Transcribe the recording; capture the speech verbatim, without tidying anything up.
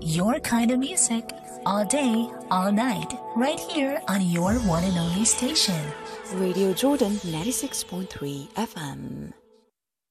your kind of music, all day, all night, right here on your one and only station. Radio Jordan ninety-six point three F M.